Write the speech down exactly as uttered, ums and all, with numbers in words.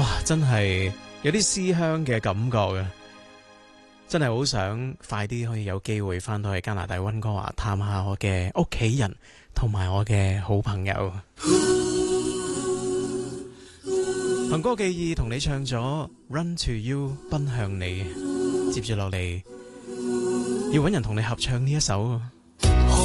哇，真係有啲思鄉嘅感覺啊！真係好想快啲可以有機會翻到去加拿大溫哥華探下我嘅屋企人同埋我嘅好朋友。憑歌寄意同你唱咗 Run to You 奔向你，接住落嚟要搵人同你合唱呢一首。